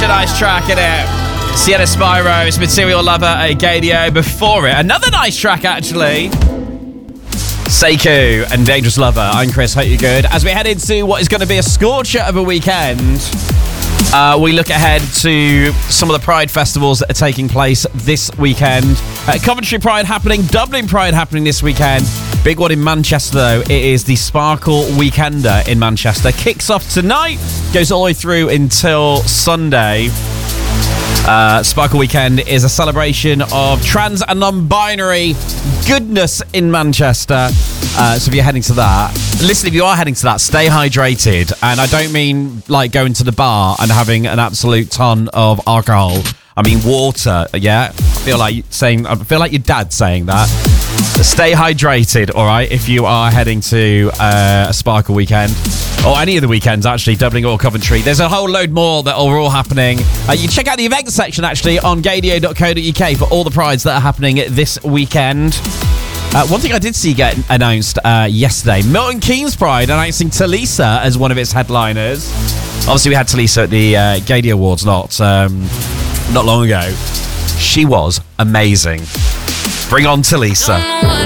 a nice track, isn't it? Sienna Spyro's Material Lover at Gadio. Before it, another nice track, actually. Sekou and Dangerous Lover. I'm Chris, hope you're good. As we head into what is going to be a scorcher of a weekend, we look ahead to some of the Pride festivals that are taking place this weekend. Coventry Pride happening, Dublin Pride happening this weekend. Big one in Manchester, though. It is the Sparkle Weekender in Manchester. Kicks off tonight, goes all the way through until Sunday. Sparkle Weekend is a celebration of trans and non-binary goodness in Manchester. So if you're heading to that, listen, if you are heading to that, stay hydrated. And I don't mean like going to the bar and having an absolute ton of alcohol. I mean water, yeah? I feel like your dad saying that. Stay hydrated, all right, if you are heading to a Sparkle Weekend. Or any of the weekends, actually, Dublin or Coventry. There's a whole load more that are all happening. You can check out the events section, actually, on gadio.co.uk for all the prides that are happening this weekend. One thing I did see get announced yesterday, Milton Keynes Pride announcing Talisa as one of its headliners. Obviously, we had Talisa at the Gadio Awards not long ago. She was amazing. Bring on Talisa.